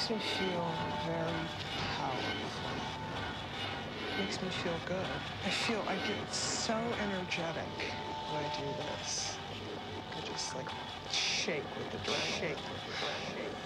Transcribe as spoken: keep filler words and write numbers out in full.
makes me feel very powerful. Makes me feel good. I feel I get so energetic when I do this. I just like shake with the adrenaline. Shake with the adrenaline.